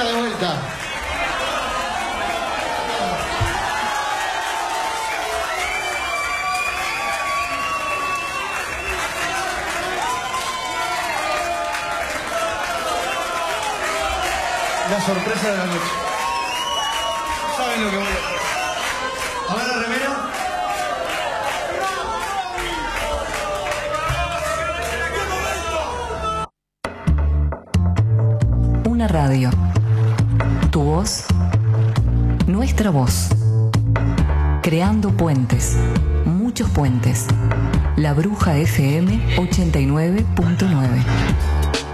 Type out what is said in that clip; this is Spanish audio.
acá de vuelta. La sorpresa de la noche. ¿Saben lo que voy a hacer? A ver la remera. Una radio. Tu voz. Nuestra voz. Creando puentes. Muchos puentes. La Bruja FM 89.9.